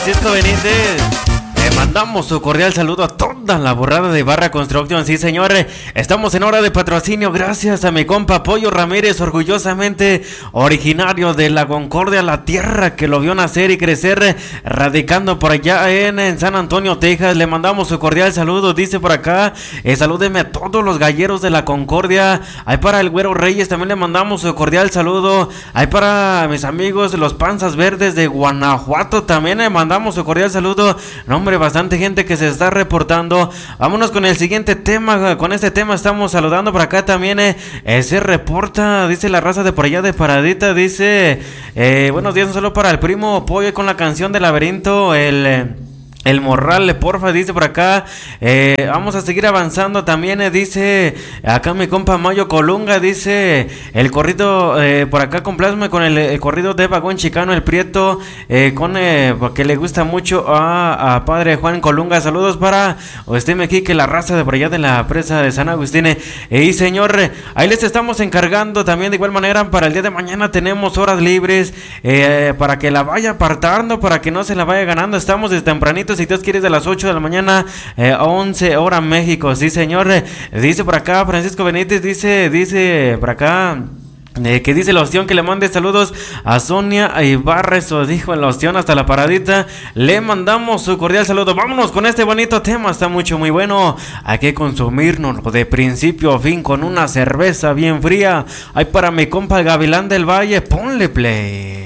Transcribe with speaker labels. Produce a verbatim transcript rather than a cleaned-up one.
Speaker 1: Francisco Benítez. Le mandamos su cordial saludo a toda la borrada de Barra Construction. Sí, señores, estamos en hora de patrocinio. Gracias a mi compa Pollo Ramírez, orgullosamente originario de la Concordia, la tierra que lo vio nacer y crecer, radicando por allá en, en San Antonio, Texas. Le mandamos su cordial saludo. Dice por acá, eh, salúdeme a todos los galleros de la Concordia. Hay para el Güero Reyes, también le mandamos su cordial saludo. Hay para mis amigos los Panzas Verdes de Guanajuato, también le mandamos su cordial saludo. No, hombre, bastante gente que se está reportando. Vámonos con el siguiente tema. Con este tema estamos saludando por acá también. Eh, eh, se reporta, dice la raza de por allá de Paradita. Dice, eh, buenos días, un saludo para el primo Pollo con la canción del laberinto. El... Eh, El Morral, porfa, dice por acá. eh, Vamos a seguir avanzando también, eh, dice acá mi compa Mayo Colunga. Dice el corrido, eh, por acá complazme con el, el corrido de Vagón Chicano, el Prieto, eh, con eh, porque le gusta mucho a, a padre Juan Colunga. Saludos para usted aquí, que la raza de por allá de la presa de San Agustín. eh, Y señor, eh, ahí les estamos encargando también de igual manera. Para el día de mañana tenemos horas libres, eh, para que la vaya apartando, para que no se la vaya ganando. Estamos desde tempranito, si Dios quiere, de las ocho de la mañana eh, a once hora México. Sí, señor. eh, Dice por acá Francisco Benítez. Dice, dice por acá Eh, que dice la Ostión que le mande saludos a Sonia Ibarra. Eso dijo la Ostión hasta la Paradita. Le mandamos su cordial saludo. Vámonos con este bonito tema. Está mucho, muy bueno. Hay que consumirnos de principio a fin con una cerveza bien fría. Hay para mi compa el Gavilán del Valle. Ponle play.